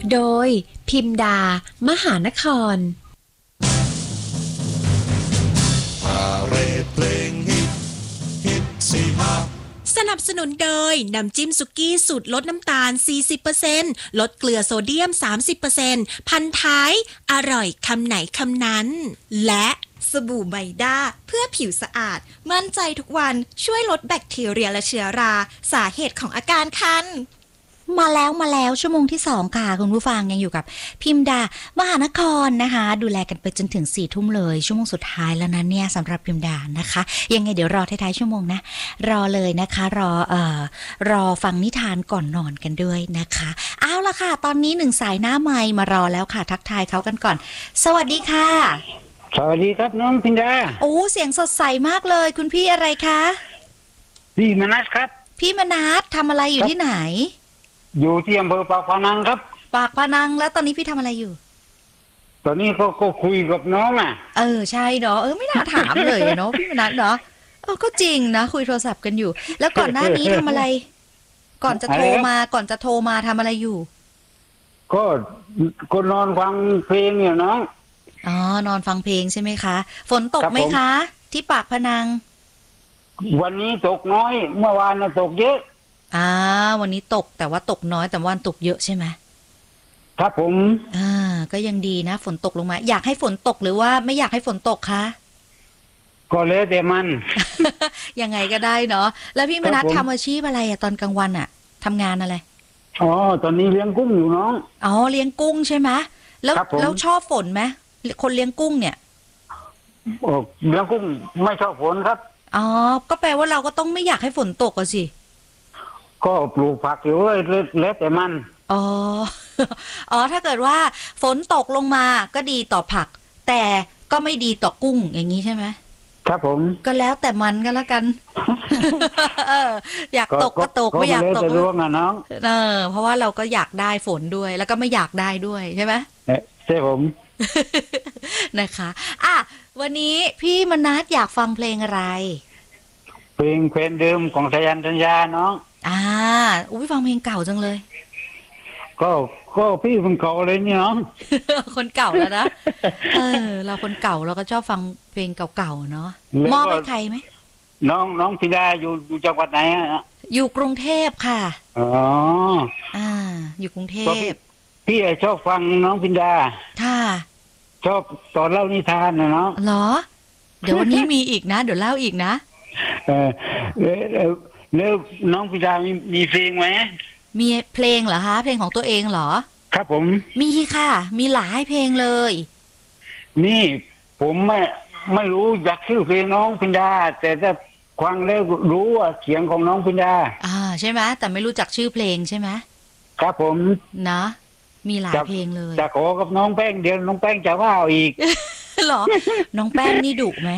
โดยพิมดามหานครสนับสนุนโดยน้ำจิ้มสุกี้สูตรลดน้ำตาล 40% ลดเกลือโซเดียม 30% พันท้ายอร่อยคำไหนคำนั้นและสบู่ไบด้าเพื่อผิวสะอาดมั่นใจทุกวันช่วยลดแบคทีเรียและเชื้อราสาเหตุของอาการคันมาแล้วชั่วโมงที่2ค่ะคุณผู้ฟังยังอยู่กับพิมดามหานครนะคะดูแลกันไปจนถึง4 ทุ่มเลยชั่วโมงสุดท้ายแล้วนะเนี่ยสำหรับพิมดานะคะยังไงเดี๋ยวรอท้ายๆชั่วโมงนะรอเลยนะคะรอฟังนิทานก่อนนอนกันด้วยนะคะเอาล่ะค่ะตอนนี้1สายหน้าไมค์มารอแล้วค่ะทักทายเขากันก่อนสวัสดีค่ะสวัสดีครับน้องพิมดาโอ้เสียงสดใสมากเลยคุณพี่อะไรคะพี่มนัสครับพี่มนัสทำอะไรอยู่ที่ไหนอยู่ที่อำเภอปากพนังครับปากพนังแล้วตอนนี้พี่ทำอะไรอยู่ตอนนี้ก็คุยกับน้องอ่ะใช่เนาะไม่น่าถามเลยเนาะพี่มนัสเนาะก็จริงนะคุยโทรศัพท์กันอยู่แล้วก่อนหน้านี้ทำอะไรก่อนจะโทรมาทำอะไรอยู่ก็นอนฟังเพลงเนี่ยน้องนอนฟังเพลงใช่ไหมคะฝนตกไหมคะที่ปากพนังวันนี้ตกน้อยเมื่อวานน่ะตกเยอะวันนี้ตกแต่ว่าตกน้อยแต่วันตกเยอะใช่ไหมครับผมก็ยังดีนะฝนตกลงมาอยากให้ฝนตกหรือว่าไม่อยากให้ฝนตกคะก็แล้วแต่มันยังไงก็ได้เนาะแล้วพี่มนัสทำอาชีพอะไรตอนกลางวันทำงานอะไรตอนนี้เลี้ยงกุ้งอยู่น้องเลี้ยงกุ้งใช่ไหมแล้วชอบฝนไหมคนเลี้ยงกุ้งเนี่ยเลี้ยงกุ้งไม่ชอบฝนครับก็แปลว่าเราก็ต้องไม่อยากให้ฝนตกอ่ะสิก็ปลูกผักอยู่แล้วแต่มันถ้าเกิดว่าฝนตกลงมาก็ดีต่อผักแต่ก็ไม่ดีต่อกุ้งอย่างนี้ใช่ไหมครับผมก็แล้วแต่มันก็แล้วกันอยากตกก็ตกไม่อยากตกก็ร่วงนะน้องเพราะว่าเราก็อยากได้ฝนด้วยแล้วก็ไม่อยากได้ด้วยใช่ไหมใช่ผมนะคะวันนี้พี่มนัสอยากฟังเพลงอะไรเพลงเดิมของสายันสัญญาน้องฟังเพลงเก่าจังเลยก็พี่คนเก่าเลยเนี่ยน้องคนเก่าแล้วนะเราคนเก่าเราก็ชอบฟังเพลงเก่าๆเนาะมอบให้ใครไหมน้องพิดาอยู่จังหวัดไหนอยู่กรุงเทพค่ะอยู่กรุงเทพพี่ชอบฟังน้องพิดาค่ะชอบตอนเล่านิทานนะเนาะเหรอเดี๋ยววันนี้มีอีกนะเดี๋ยวเล่าอีกนะแล้วน้องพิดามีเพลงไหมมีเพลงเหรอคะเพลงของตัวเองเหรอครับผมมีค่ะมีหลายเพลงเลยนี่ผมไม่รู้อยากชื่อเพลงน้องพิดาแต่ถ้าฟังแล้วรู้ว่าเสียงของน้องพิดาใช่ไหมแต่ไม่รู้จักชื่อเพลงใช่ไหมครับผมนะมีหลายเพลงเลยจะขอกับน้องแป้งเดี๋ยวน้องแป้งจะว่าอีกหรอน้องแป้งนี่ดุไหม